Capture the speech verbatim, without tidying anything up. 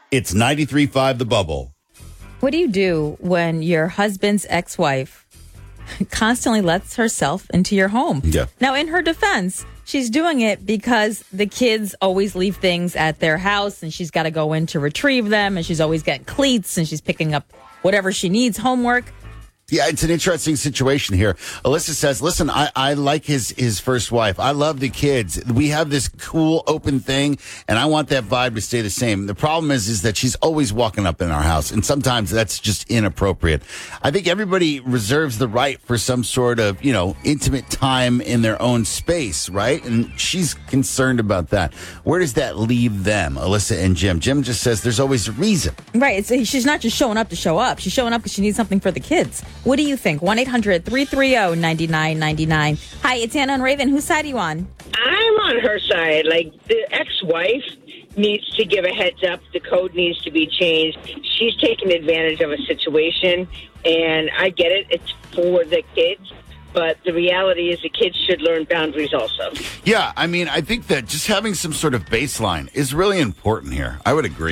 It's ninety-three point five The Bubble. What do you do when your husband's ex-wife constantly lets herself into your home? Yeah. Now, in her defense, she's doing it because the kids always leave things at their house and she's got to go in to retrieve them, and she's always getting cleats and she's picking up whatever she needs, homework. Yeah, it's an interesting situation here. Alyssa says, listen, I, I like his, his first wife. I love the kids. We have this cool, open thing, and I want that vibe to stay the same. The problem is, is that she's always walking up in our house, and sometimes that's just inappropriate. I think everybody reserves the right for some sort of, you know, intimate time in their own space, right? And she's concerned about that. Where does that leave them, Alyssa and Jim? Jim just says there's always a reason. Right. It's, she's not just showing up to show up. She's showing up because she needs something for the kids. What do you think? one eight hundred three three zero nine nine nine nine. Hi, it's Anna and Raven. Whose side are you on? I'm on her side. Like, the ex-wife needs to give a heads up. The code needs to be changed. She's taking advantage of a situation, and I get it. It's for the kids. But the reality is the kids should learn boundaries also. Yeah, I mean, I think that just having some sort of baseline is really important here. I would agree.